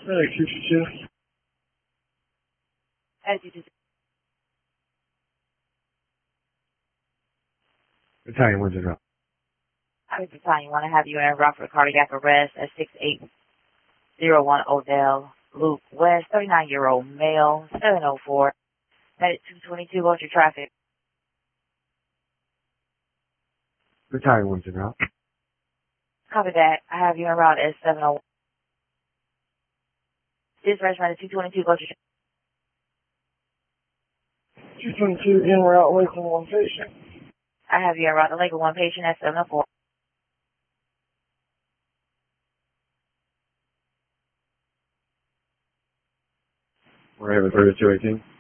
Medic 222. Battalion 1-0. Battalion, you want to have you in route for cardiac arrest at 6801 Odell Loop West, 39-year-old male, 704. Medic 222, what's your traffic? Battalion 1-0. Copy that. I have you en route at 701. Dispatch Medic 222, what's your traffic? 222 en route, Lakeland 1 patient. I have you en route to Lakeland 1 patient at 704. We're having 3218.